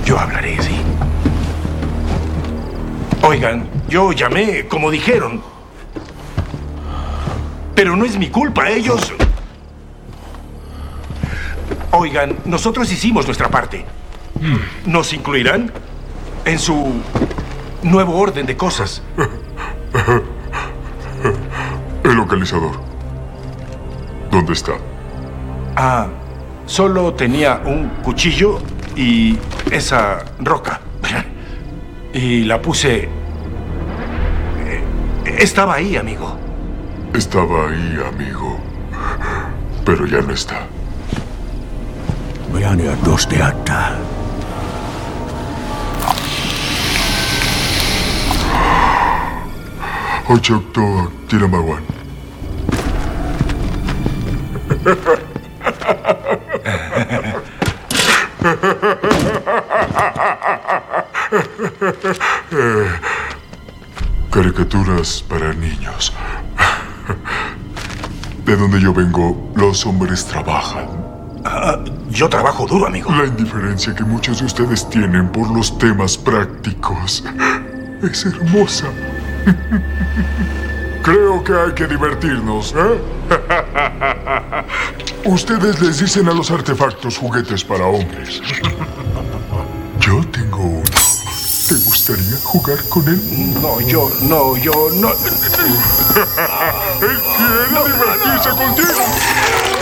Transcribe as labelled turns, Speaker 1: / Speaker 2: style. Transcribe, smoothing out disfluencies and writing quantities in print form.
Speaker 1: Yo hablaré, sí. Oigan, yo llamé como dijeron. Pero no es mi culpa, ellos... Oigan, nosotros hicimos nuestra parte. ¿Nos incluirán en su nuevo orden de cosas?
Speaker 2: El localizador. ¿Dónde está?
Speaker 1: Ah, solo tenía un cuchillo y esa roca. Y la puse... Estaba ahí, amigo.
Speaker 2: Estaba ahí, amigo. Pero ya no está.
Speaker 3: Berani dos teatta.
Speaker 2: Ochokto Tiramawan. Caricaturas para niños. De donde yo vengo, los hombres trabajan.
Speaker 1: Yo trabajo duro, amigo.
Speaker 2: La indiferencia que muchos de ustedes tienen por los temas prácticos es hermosa. Creo que hay que divertirnos, ¿eh? Ustedes les dicen a los artefactos juguetes para hombres. Yo tengo uno. ¿Te gustaría jugar con él?
Speaker 1: No, yo no.
Speaker 2: Él quiere divertirse contigo.